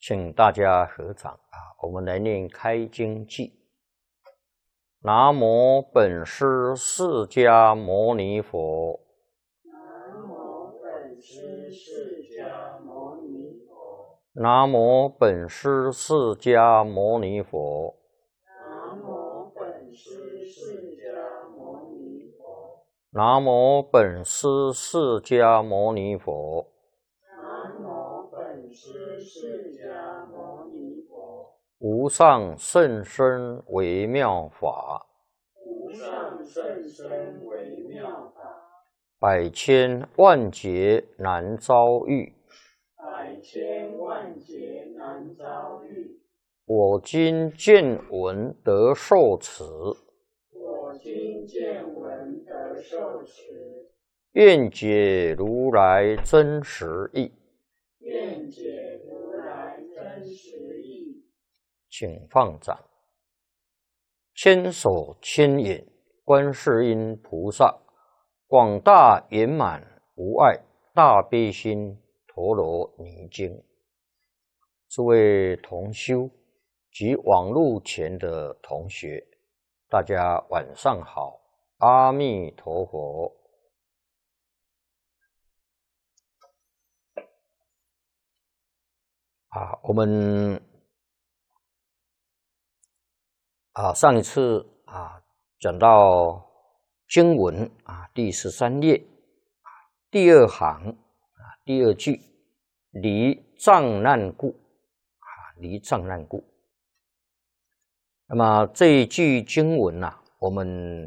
请大家合掌我们来念开经偈。南无本师释迦牟尼佛。 南无本师释迦牟尼佛。 南无本师释迦牟尼佛。 南无本师释迦牟尼佛。 南无本师释迦牟尼佛。 南无本师释迦牟尼佛。 无上甚深微妙法， 无上甚深微妙法， 百千万劫难遭遇。 百千万劫难遭遇。 我今见闻得受持， 我今见闻得受持， 愿解如来真实义。 愿解如来真实义。 请放掌。千手千眼观世音菩萨，广大圆满无碍大悲心陀罗尼经。诸位同修及网络前的同学，大家晚上好，阿弥陀佛。我们上一次讲到经文第13页第2行第2句，离障难故离障难故。那么这一句经文我们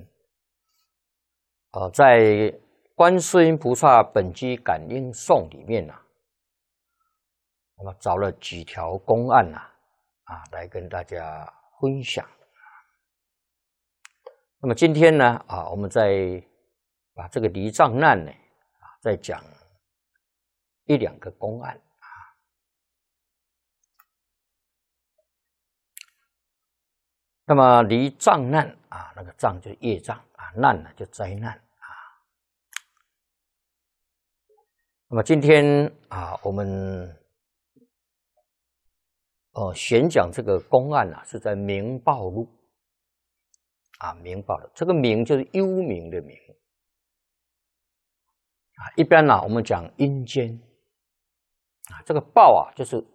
在观世音菩萨本机感应颂里面那么找了几条公案来跟大家分享。那么今天呢我们再把这个离障难呢再讲1、2个公案那么离障难那个障就是业障难就灾难那么今天我们选讲这个公案是在明报录明报的，这个明就是幽冥的冥一般我们讲阴间这个报就是